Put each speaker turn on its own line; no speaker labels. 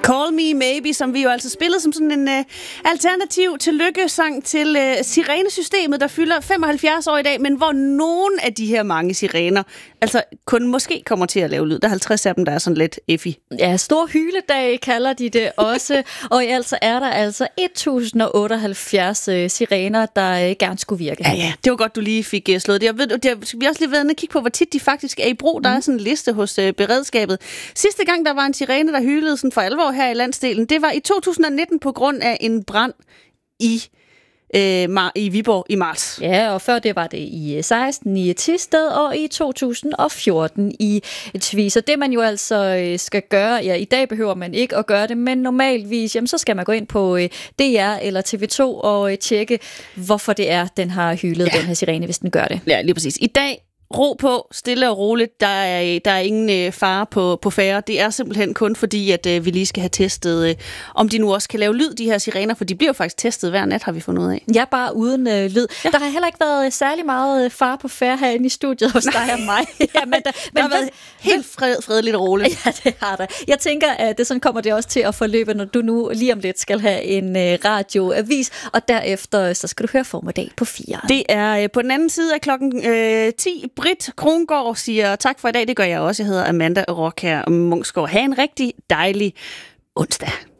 Call Me Maybe, som vi jo altså spillede som sådan en alternativ tillykkesang til sirenesystemet, der fylder 75 år i dag, men hvor nogen af de her mange sirener altså kun måske kommer til at lave lyd. Der er 50 af dem, der er sådan lidt effig.
Ja, stor hyledag kalder de det også, og altså er der altså 1078 sirener, der gerne skulle virke.
Ja, det var godt, du lige fik slået det. Jeg ved, vi har også lige været inde og kigge på, hvor tit de faktisk er i brug. Der er sådan en liste hos beredskabet. Sidste gang, der var en sirene, der hylede sådan for alvor her i landsdelen, det var i 2019 på grund af en brand i Viborg i marts.
Ja, og før det var det i 16 i Thisted og i 2014 i Tvis. Og det man jo altså skal gøre, ja, i dag behøver man ikke at gøre det, men normalvis, jamen, så skal man gå ind på DR eller TV2 og tjekke, hvorfor det er, den har hylet, den her sirene, hvis den gør det.
Ja, lige præcis. I dag ro på, stille og roligt. Der er ingen fare på færre. Det er simpelthen kun fordi, at vi lige skal have testet, om de nu også kan lave lyd, de her sirener, for de bliver jo faktisk testet hver nat, har vi fundet ud af.
Ja, bare uden lyd. Ja. Der har heller ikke været særlig meget fare på færre herinde i studiet hos dig og mig. Ja, men
der har været helt fredeligt og roligt.
Ja, det har der. Jeg tænker, at det sådan kommer det også til at forløbe, når du nu lige om lidt skal have en radioavis, og derefter så skal du høre Formiddag på 4.
Det er på den anden side af klokken 10. Britt Krongård siger tak for i dag. Det gør jeg også. Jeg hedder Amanda Rockher Munksgaard. Ha' en rigtig dejlig onsdag.